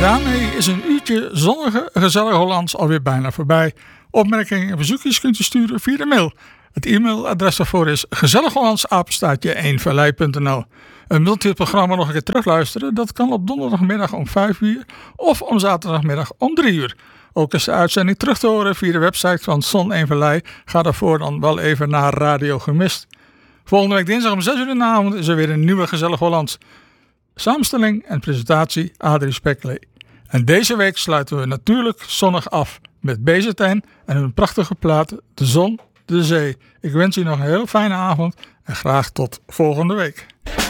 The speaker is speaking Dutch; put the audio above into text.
daarmee is een uurtje zonnige, gezellig Hollands alweer bijna voorbij. Opmerkingen en verzoekjes kunt u sturen via de mail. Het e-mailadres daarvoor is gezellighollandsapenstaartje1vallei.nl. Wilt u het programma nog een keer terugluisteren? Dat kan op donderdagmiddag om 5 uur of om zaterdagmiddag om 3 uur. Ook is de uitzending terug te horen via de website van Zon 1 Vallei. Ga daarvoor dan wel even naar Radio Gemist. Volgende week dinsdag om 6 uur in de avond is er weer een nieuwe Gezellig Hollands. Samenstelling en presentatie Adrie Speklee. En deze week sluiten we natuurlijk zonnig af met Bezertijn en hun prachtige plaat De Zon, de Zee. Ik wens u nog een heel fijne avond en graag tot volgende week.